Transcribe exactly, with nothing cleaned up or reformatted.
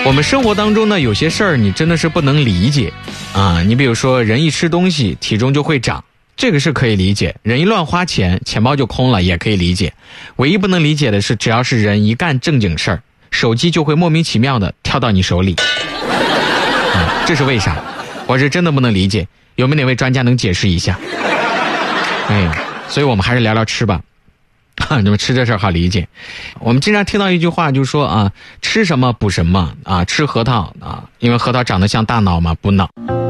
我们生活当中呢，有些事儿你真的是不能理解啊。你比如说，人一吃东西，体重就会长，这个是可以理解；人一乱花钱，钱包就空了，也可以理解。唯一不能理解的是，只要是人一干正经事儿，手机就会莫名其妙的跳到你手里。啊，这是为啥？我是真的不能理解，有没有哪位专家能解释一下？哎，所以我们还是聊聊吃吧。你们吃这事儿好理解。我们经常听到一句话，就是说啊，吃什么补什么啊，吃核桃啊，因为核桃长得像大脑嘛，补脑。